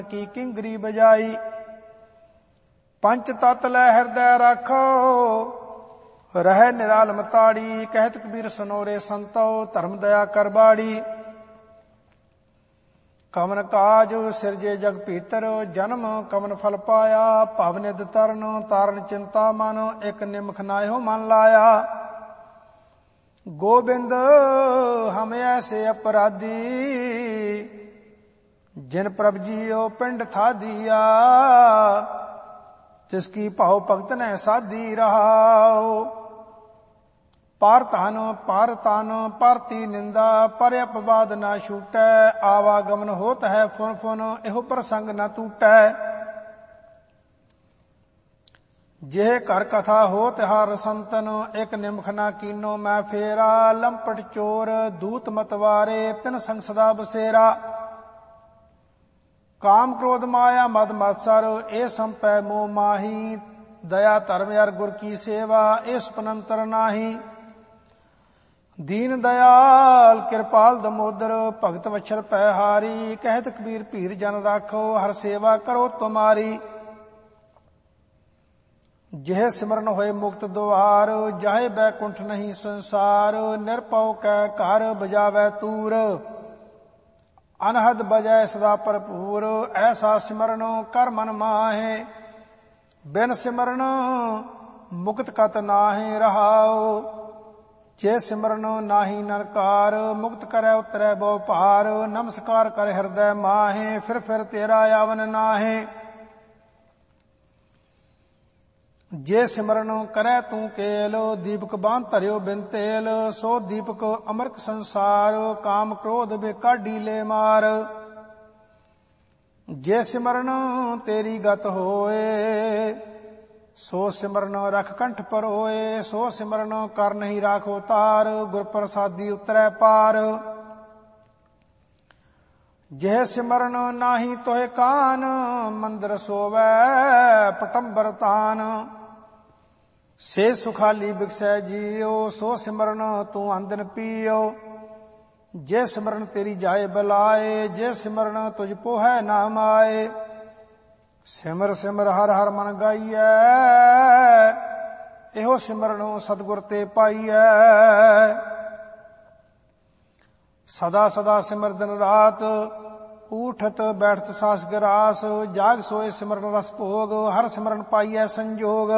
की किंगरी बजाई। पंच तत् लै हृदय राखो रह निरालम ताड़ी। कहत कबीर सनोरे संतो धर्म दया कर बाड़ी। कवन काज सिरजे जग भीतर जन्म कवन फल पाया। भवनिध तरन तारण चिंता मन एक निमख नायो मन लाया। गोबिंद हम ऐसे अपराधी जिन प्रभ जियो पिंड था दिया। जिसकी भाव भगत ने साधी रहाओ। पार तान परती निंदा पर अपवाद ना छूटै। आवागमन होत है फुन फुन एहो प्रसंग न टूटै। जेह कर कथा होत हर संतन एक निमख ना कीनो मैं फेरा। लंपट चोर दूत मतवारे तिन संग सदा बसेरा। काम क्रोध माया मद मत्सर ए संपै मोह माही। दया धर्म अर गुर की सेवा ए सुपनंतर नाही। दीन दयाल कृपाल दमोदर भगत वछर पैहारी। कहत कबीर पीर जन राखो हर सेवा करो तुम्हारी। जेह सिमरन होए मुक्त द्वार जाहे बैकुंठ नहीं संसार। निरपौ कै घर बजावै तूर अनहद बजै सदा भरपूर। ऐसा सिमरन कर मन माहे बिन सिमरन मुक्त कत नाहे रहाओ। जे सिमरन नाही नरकार मुक्त करै उतरै बहु पार। नमस्कार कर हृदय माहे फिर तेरा आवन नाहे। जे सिमरन करै तू केल दीपक बांध धरियो बिन तेल। सो दीपक अमरक संसार काम क्रोध बे काढ़ी ले मार। जे सिमरन तेरी गत होए सो सिमरन रख कंठ पर होए। सो सिमरन कर नहीं राखो तार गुर प्रसादी उतरै पार। जेह सिमरन नाही तोहे कान मंदिर सोवै पटंबर तान। से सुखाली बिकसै जियो सो सिमरन तू आंदन पियो। जे सिमरन तेरी जाए बलाए जे सिमरन तुझ पोहै नाम आए। सिमर सिमर हर हर मन गाइयै एहो सिमरन सतगुर ते पाइयै। सदा सदा सिमर दिन रात उठत बैठत सास गरास। जाग सोए सिमरन रस भोग हर सिमरन पाइयै संजोग।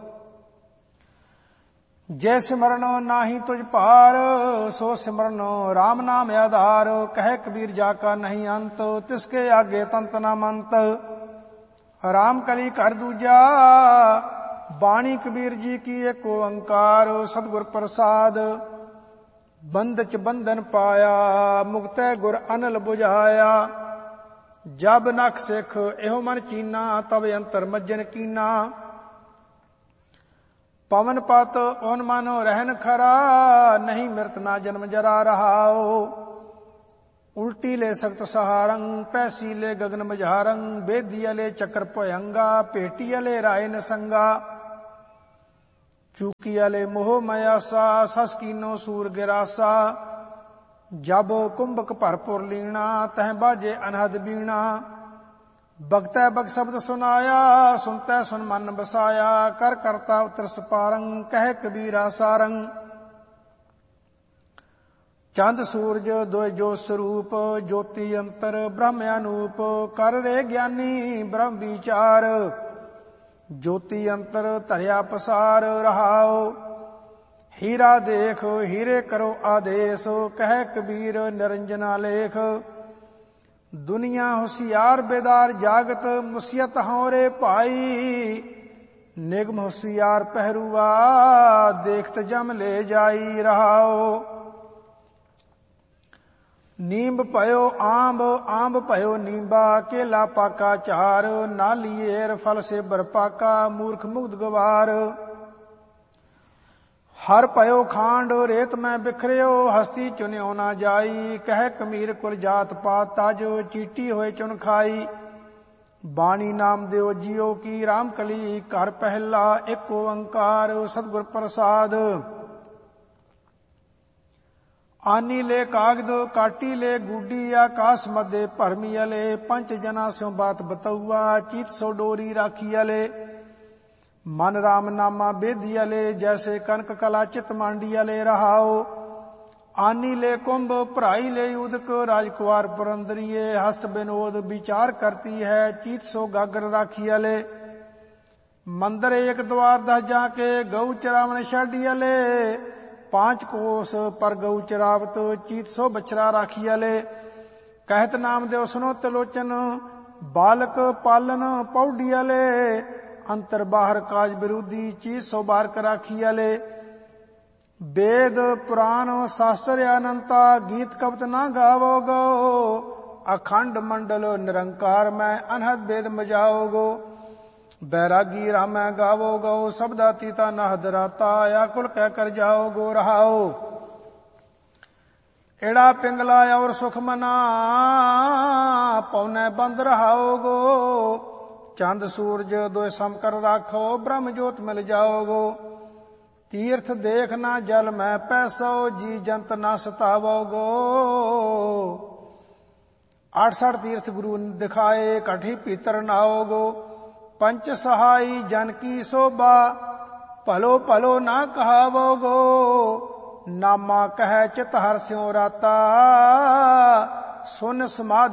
जय सिमरन नाही तुझ पार सो सिमरन राम नाम आधार। कह कबीर जाका नहीं अंत तिसके आगे तंत न मंत। राम कली कर दूजा बाणी कबीर जी की एक ओंकार। सतगुर प्रसाद बंद च बंधन पाया मुक्तै गुर अनल बुझाया। जब नख सिख एहो मन चीना तब अंतर मज्जन कीना। पवन पत ओन मानो रहन खरा नहीं मृत ना जन्म जरा रहाओ। उल्टी ले सख्त सहारंग पैसी ले गगन मझारंग। बेदिया ले चक्र भयंगा पेटिया ले राय नसंगा। चूकिया ले मोह मयासा सस कीनो सूर गिरासा। जब कुंभक भरपुर लीना तह बाजे अनहद बीणा। भगतै भग शब्द सुनाया सुनतै सुन मन बसाया। कर करता उतर सपारंग कह कबीरा सारंग। चंद सूरज दोय जो स्वरूप ज्योति अंतर ब्रह्म अनूप। कर रे ज्ञानी ब्रह्म विचार ज्योति अंतर धरिया पसार रहाओ। हीरा देख हीरे करो आदेश कह कबीर निरंजना लेख। दुनिया होशियार बेदार जागत मुसियत होरे पाई। निगम होशियार पहरुआ देखत जम ले जाई रहाओ। नींब पयो आंब आंब पयो नींबा। केला पाका चार नालिएर फल से बरपाका। मूर्ख मुग्ध गवार हर पयो खांड रेत में बिखरियो हस्ती चुन्यो ना जाई। कह कमीर कुल जात पात ताजो चीटी होए चुन खाई। बाणी नाम देव जियो की राम कली कर पहला एक ओंकार। सतगुर प्रसाद आनी ले कागद काटी ले गुडी आकाश मध्य भरमी अले पंच जना स्यों बात बतौआ चीत सो डोरी राखी अले मन राम नामा बेदी अले जैसे कनक कला चित मांडी अले रहाओ आनी ले कुंभ भराई ले उदक राजकुमार पुरंदरिये हस्त विनोद विचार करती है चीत सो गागर राखी अले मंदिर एक द्वार 10 जाके गौ चरावन छाडी अले 5 कोस पर गौ चरावत चीत सो बछरा राखी अले कहत नाम देव सुनो तिलोचन बालक पालन पौडी अले अंतर बाहर काज विरोधी चीज सो बारक राखी अले वेद पुराण शास्त्र अनंता गीत कवत ना गावो गो अखंड मंडल निरंकार में अनहद वेद मजाओ गो बैरागी राम गावो गो शब्दातीता नहद राता या कुल कह कर जाओ गो रहाओ एड़ा पिंगला और सुख मना पौने बंद रहाओ गो चंद सूरज दो सम कर राखो ब्रह्म ज्योत मिल जाओ गो तीर्थ देखना जल में पैसो जी जंत ना सतावो गो 68 तीर्थ गुरु दिखाए कठी पीतर नाओ गो पंच सहाई जन की शोभा भलो भलो ना कहावो गो नामा कह चित हर स्यों राता सुन समाध